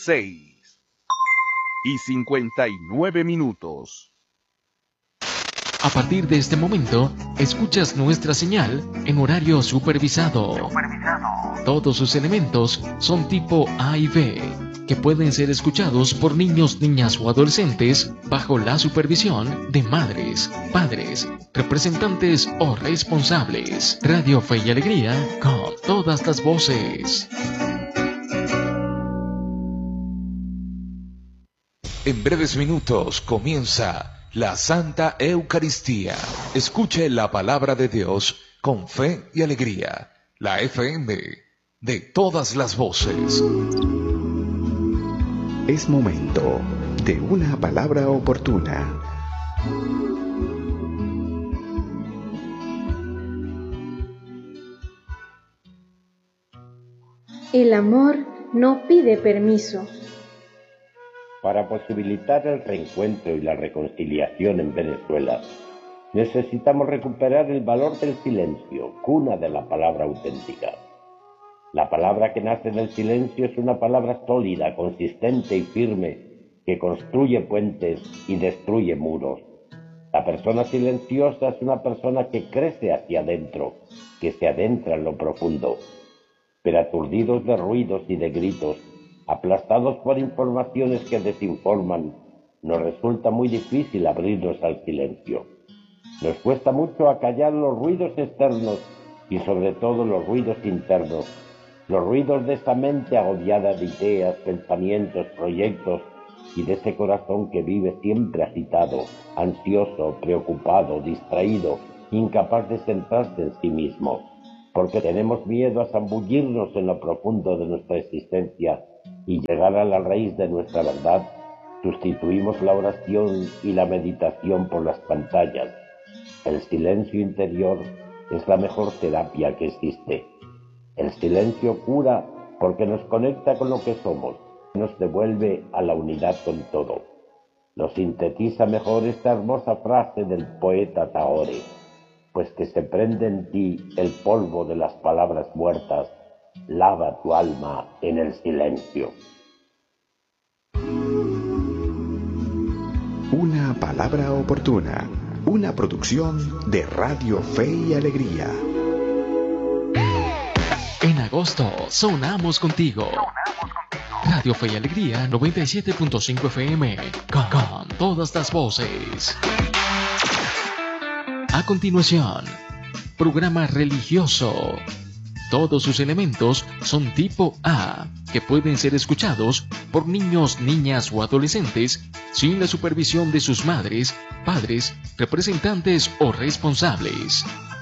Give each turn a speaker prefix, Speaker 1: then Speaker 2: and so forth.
Speaker 1: 6:59.
Speaker 2: A partir de este momento, escuchas nuestra señal en horario supervisado. Todos sus elementos son tipo A y B, que pueden ser escuchados por niños, niñas o adolescentes bajo la supervisión de madres, padres, representantes o responsables. Radio Fe y Alegría con todas las voces.
Speaker 3: En breves minutos comienza la Santa Eucaristía. Escuche la palabra de Dios con fe y alegría. La FM de todas las voces.
Speaker 4: Es momento de una palabra oportuna.
Speaker 5: El amor no pide permiso.
Speaker 6: Para posibilitar el reencuentro y la reconciliación en Venezuela, necesitamos recuperar el valor del silencio, cuna de la palabra auténtica. La palabra que nace del silencio es una palabra sólida, consistente y firme, que construye puentes y destruye muros. La persona silenciosa es una persona que crece hacia adentro, que se adentra en lo profundo. Pero aturdidos de ruidos y de gritos, aplastados por informaciones que desinforman, nos resulta muy difícil abrirnos al silencio. Nos cuesta mucho acallar los ruidos externos y sobre todo los ruidos internos, los ruidos de esa mente agobiada de ideas, pensamientos, proyectos y de ese corazón que vive siempre agitado, ansioso, preocupado, distraído, incapaz de centrarse en sí mismo, porque tenemos miedo a zambullirnos en lo profundo de nuestra existencia y llegar a la raíz de nuestra verdad. Sustituimos la oración y la meditación por las pantallas. El silencio interior es la mejor terapia que existe. El silencio cura porque nos conecta con lo que somos, nos devuelve a la unidad con todo. Lo sintetiza mejor esta hermosa frase del poeta Taore: pues que se prende en ti el polvo de las palabras muertas, lava tu alma en el silencio.
Speaker 4: Una palabra oportuna, una producción de Radio Fe y Alegría.
Speaker 2: En agosto sonamos contigo. Radio Fe y Alegría 97.5 FM con todas las voces. A continuación, programa religioso. Todos sus elementos son tipo A, que pueden ser escuchados por niños, niñas o adolescentes sin la supervisión de sus madres, padres, representantes o responsables.